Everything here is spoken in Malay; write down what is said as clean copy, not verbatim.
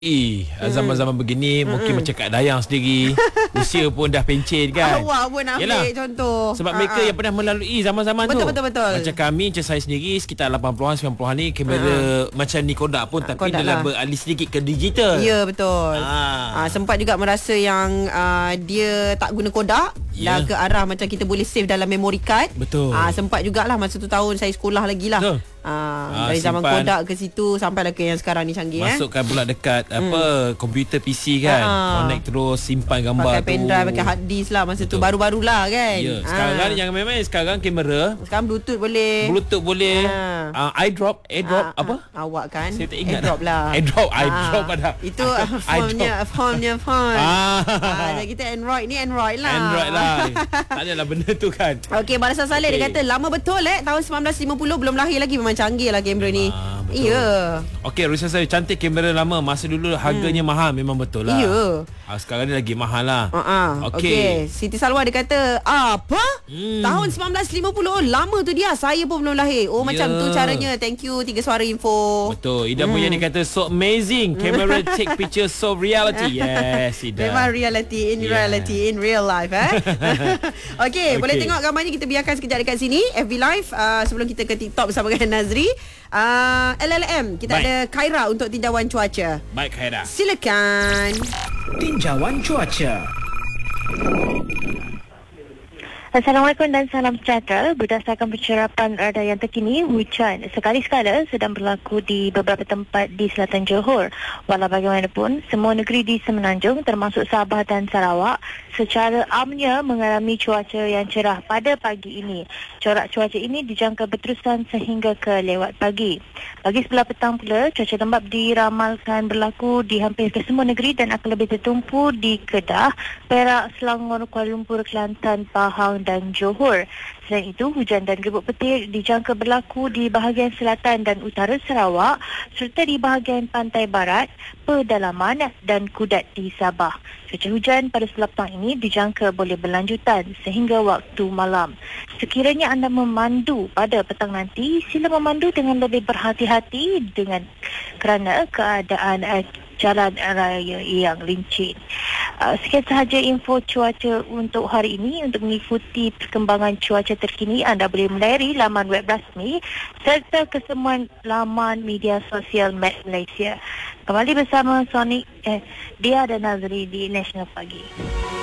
Zaman-zaman begini mungkin macam Kak Dayang sendiri usia pun dah pencen kan. Awak pun ambil contoh. Sebab mereka yang pernah melalui zaman-zaman tu. Betul. Macam kami, macam saya sendiri sekitar 80-an 90-an ni kamera macam ni Kodak pun, tapi dia dah beralih sedikit ke digital. Ya, betul. Sempat juga merasa yang dia tak guna Kodak, dah ke arah macam kita boleh save dalam memory card. Betul. Sempat jugalah masa tu tahun saya sekolah lagi lah. Betul. Dari zaman Kodak ke situ sampailah ke yang sekarang ni canggih. Masukkan pula dekat komputer PC kan. Connect terus, simpan gambar pakai pendrive, pakai hard disk lah masa tu, baru-barulah kan. Ya, sekarang yang memang sekarang kamera. Sekarang Bluetooth boleh. AirDrop apa? Awak kan. Saya tak ingat AirDrop lah. AirDrop ada. Itu formnya. Kita Android lah. Android lah. Tak adalah benda tu kan. Okey, Balasan Saleh dia kata lama betul tahun 1950 belum lahir lagi, memang canggih lah kamera ni. Ya. Okey, Rusia saya cantik kamera lama. Masa dulu harganya mahal, memang betul lah. Ya. Sekarang ni lagi mahal lah. Okey. Siti Salwa dia kata, apa? Tahun 1950, lama tu dia. Saya pun belum lahir. Macam tu caranya. Thank you 3 Suara Info. Betul. Ida punya ni kata, so amazing. Camera take picture so reality. Yes, Ida. Memang reality in real life. Okey, boleh tengok gambar ni. Kita biarkan sekejap dekat sini FB Live, sebelum kita ke TikTok bersama dengan Nazri. LLM, kita ada Khaira untuk tinjauan cuaca. Baik, Khaira, silakan. Tinjauan cuaca. Assalamualaikum dan salam sejahtera. Berdasarkan pencerapan radar yang terkini, hujan sekali-sekala sedang berlaku di beberapa tempat di selatan Johor. Walau bagaimanapun, semua negeri di Semenanjung termasuk Sabah dan Sarawak secara amnya mengalami cuaca yang cerah pada pagi ini. Corak cuaca ini dijangka berterusan sehingga ke lewat pagi. Bagi sebelah petang pula, cuaca lembap diramalkan berlaku di hampir kesemua negeri dan akan lebih tertumpu di Kedah, Perak, Selangor, Kuala Lumpur, Kelantan, Pahang dan Johor. Selain itu, hujan dan gebuk petir dijangka berlaku di bahagian selatan dan utara Sarawak serta di bahagian pantai barat, pedalaman dan Kudat di Sabah. Cuaca hujan pada sebelah petang ini dijangka boleh berlanjutan sehingga waktu malam. Sekiranya anda memandu pada petang nanti, sila memandu dengan lebih berhati-hati kerana keadaan jalan raya yang licin. Sekian sahaja info cuaca untuk hari ini. Untuk mengikuti perkembangan cuaca terkini, anda boleh melayari laman web rasmi serta kesemuan laman media sosial Met Malaysia. Kembali bersama Sonic, Dia dan Nazri di National Pagi.